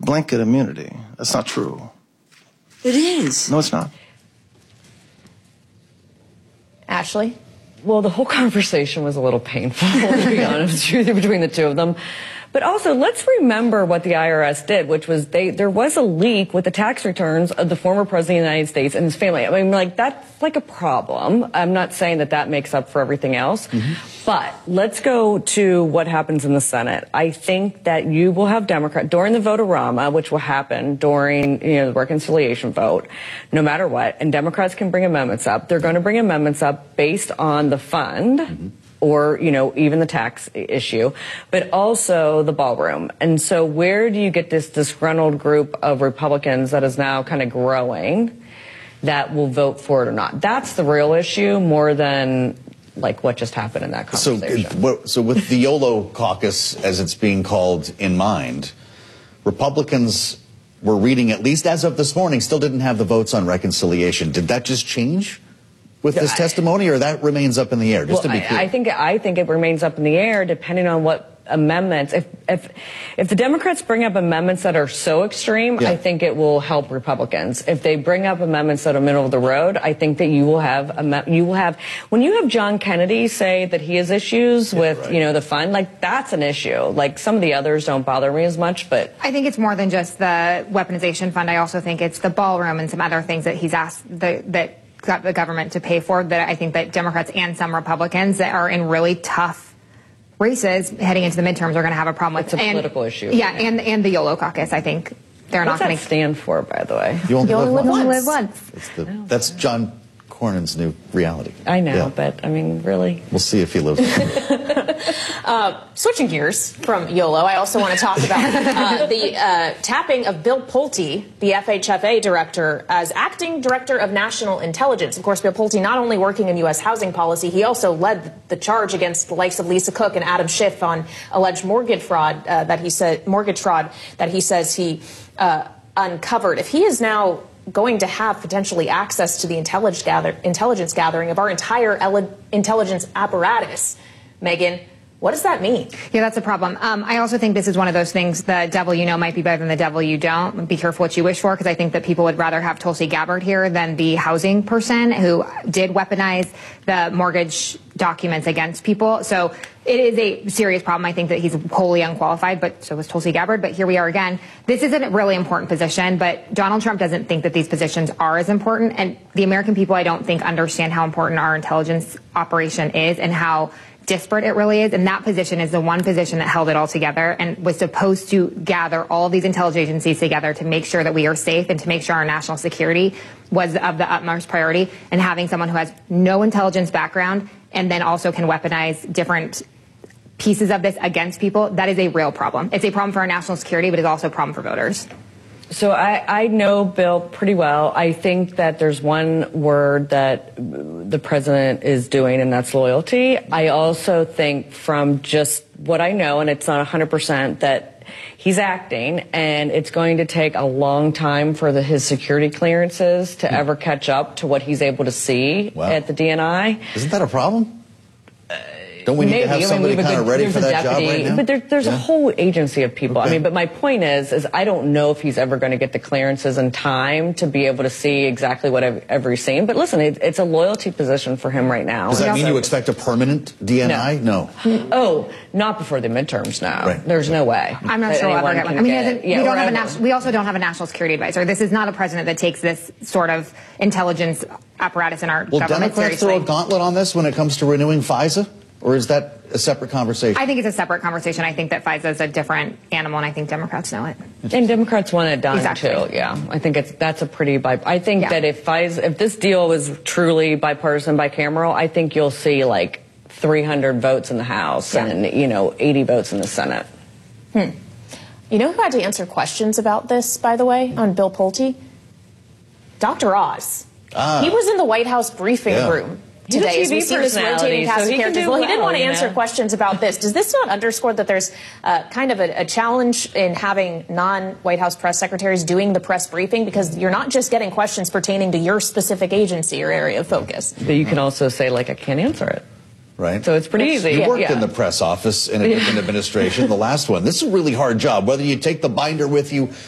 blanket immunity. That's not true. It is. No, it's not. Ashley? Well, the whole conversation was a little painful, to be honest with you, between the two of them. But also, let's remember what the IRS did, which was there was a leak with the tax returns of the former president of the United States and his family. I mean, like, that's like a problem. I'm not saying that that makes up for everything else. But let's go to what happens in the Senate. I think that you will have Democrats during the vote-a-rama, which will happen during, the reconciliation vote, no matter what. And Democrats can bring amendments up. They're going to bring amendments up based on the fund. Or, even the tax issue, but also the ballroom. And so where do you get this disgruntled group of Republicans that is now kind of growing that will vote for it or not? That's the real issue more than like what just happened in that conversation. So with the YOLO caucus, as it's being called, in mind, Republicans were reading, at least as of this morning, still didn't have the votes on reconciliation. Did that just change with this testimony, or that remains up in the air? Just to be clear. I think it remains up in the air depending on what amendments. If the Democrats bring up amendments that are so extreme, I think it will help Republicans. If they bring up amendments that are middle of the road, I think that you will have when you have John Kennedy say that he has issues with the fund, like that's an issue. Like some of the others don't bother me as much, but I think it's more than just the weaponization fund. I also think it's the ballroom and some other things that he's asked that got the government to pay for, that I think that Democrats and some Republicans that are in really tough races heading into the midterms are going to have a problem with. It's a political issue. Yeah, and the YOLO caucus, I think they're not going to stand for, by the way. You only live once. That's John Cornyn's new reality. I know, but I mean, really. We'll see if he lives. Switching gears from YOLO, I also want to talk about the tapping of Bill Pulte, the FHFA director, as acting director of national intelligence. Of course, Bill Pulte not only working in U.S. housing policy, he also led the charge against the likes of Lisa Cook and Adam Schiff on alleged mortgage fraud that he says he uncovered. If he is now going to have potentially access to the intelligence gathering of our entire intelligence apparatus, Megan, what does that mean? Yeah, that's a problem. I also think this is one of those things, the devil you know might be better than the devil you don't. Be careful what you wish for, because I think that people would rather have Tulsi Gabbard here than the housing person who did weaponize the mortgage documents against people. So it is a serious problem. I think that he's wholly unqualified, but so was Tulsi Gabbard. But here we are again. This is a really important position, but Donald Trump doesn't think that these positions are as important. And the American people, I don't think, understand how important our intelligence operation is and how disparate it really is. And that position is the one position that held it all together and was supposed to gather all of these intelligence agencies together to make sure that we are safe and to make sure our national security was of the utmost priority. And having someone who has no intelligence background and then also can weaponize different pieces of this against people, that is a real problem. It's a problem for our national security, but it's also a problem for voters. So I know Bill pretty well. I think that there's one word that the president is doing, and that's loyalty. I also think from just what I know, and it's not 100%, that he's acting, and it's going to take a long time for his security clearances to ever catch up to what he's able to see at the DNI. Isn't that a problem? Don't we need to have somebody kind of ready for that job right now? But there's a whole agency of people. I mean, but my point is I don't know if he's ever going to get the clearances in time to be able to see exactly what I've ever seen. But listen, it's a loyalty position for him right now. Does that mean you expect a permanent DNI? No. Oh, not before the midterms now. Right. There's no way. I'm not sure we'll ever get one. I mean, we also don't have a national security advisor. This is not a president that takes this sort of intelligence apparatus in our government seriously. Will Democrats throw a gauntlet on this when it comes to renewing FISA? Or is that a separate conversation? I think it's a separate conversation. I think that FISA is a different animal, and I think Democrats know it. And Democrats want it done, too. Yeah, I think that's a pretty I think that if this deal was truly bipartisan, bicameral, I think you'll see like 300 votes in the House and 80 votes in the Senate. You know who had to answer questions about this, by the way, on Bill Pulte? Dr. Oz. He was in the White House briefing room today, as we see this rotating cast of characters. Well, he didn't want to answer questions about this. Does this not underscore that there's kind of a challenge in having non-White House press secretaries doing the press briefing? Because you're not just getting questions pertaining to your specific agency or area of focus. But you can also say, like, I can't answer it. Right. So it's pretty easy. You worked in the press office in a different administration, the last one. This is a really hard job, whether you take the binder with you